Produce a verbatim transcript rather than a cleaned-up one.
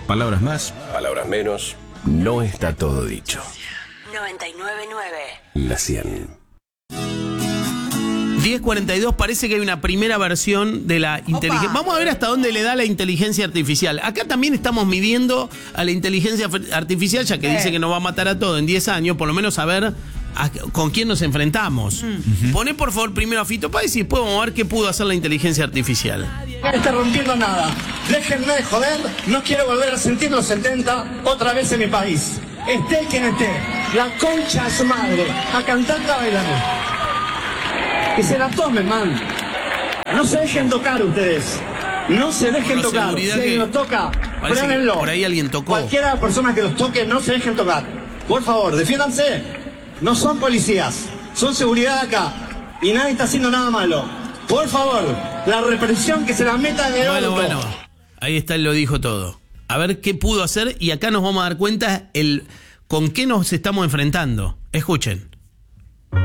Palabras más, palabras menos, no está todo dicho. noventa y nueve punto nueve. La cien. diez cuarenta y dos, parece que hay una primera versión de la inteligencia. Vamos a ver hasta dónde le da la inteligencia artificial. Acá también estamos midiendo a la inteligencia artificial, ya que eh. dice que nos va a matar a todo en diez años, por lo menos a ver a, con quién nos enfrentamos. Uh-huh. Poné por favor primero a Fito Páez y después vamos a ver qué pudo hacer la inteligencia artificial. No está rompiendo nada. Déjenme de joder, no quiero volver a sentir los setenta otra vez en mi país. Esté quien esté, la concha de su madre, a cantar a bailar. Que se la tomen, man. No se dejen tocar ustedes. No se dejen Una tocar. Si alguien los toca, frénenlo. Por ahí alguien tocó. Cualquiera de las personas que los toque, no se dejen tocar. Por favor, defiéndanse. No son policías, son seguridad acá. Y nadie está haciendo nada malo. Por favor, la represión que se la meta en el Bueno, orto. bueno. Ahí está, él lo dijo todo. A ver qué pudo hacer y acá nos vamos a dar cuenta el con qué nos estamos enfrentando. Escuchen.